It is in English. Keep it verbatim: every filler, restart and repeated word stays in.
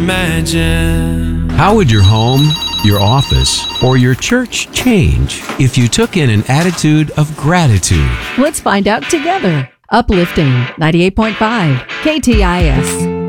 Imagine. How would your home, your office, or your church change if you took in an attitude of gratitude? Let's find out together. Uplifting ninety-eight point five K T I S.